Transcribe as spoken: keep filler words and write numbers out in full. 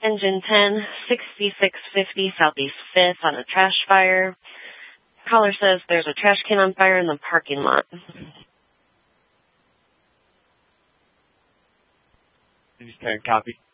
Engine ten, sixty-six fifty Southeast fifth on a trash fire. Caller says there's a trash can on fire in the parking lot. Engine ten, copy.